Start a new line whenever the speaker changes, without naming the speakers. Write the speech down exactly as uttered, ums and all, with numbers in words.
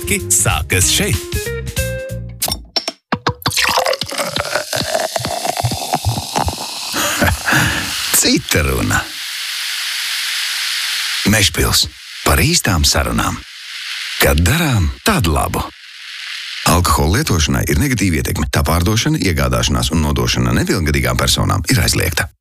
Svētki sākas šeit!
Cita runa. Mežpils par īstām sarunām. Kad darām tādu labu. Alkohola lietošanai ir negatīva ietekme. Tā pārdošana, iegādāšanās un nodošana nepilngadīgām personām ir aizliegta.